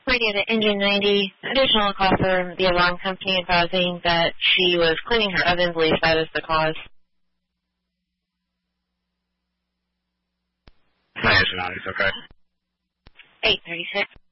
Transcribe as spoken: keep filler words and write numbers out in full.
Radio to Engine ninety. Additional call from the alarm company advising that she was cleaning her oven. Believes that is the cause. Hi, Engine ninety, okay. eight thirty-six.